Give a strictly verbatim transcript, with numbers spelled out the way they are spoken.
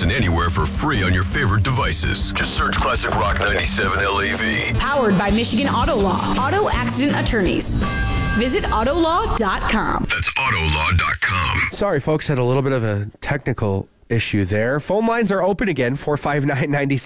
listen anywhere for free on your favorite devices. Just search Classic Rock ninety-seven L A V. Powered by Michigan Auto Law. Auto accident attorneys. Visit autolaw dot com. That's autolaw dot com. Sorry, folks, had a little bit of a technical issue there. Phone lines are open again, four five nine, nine seven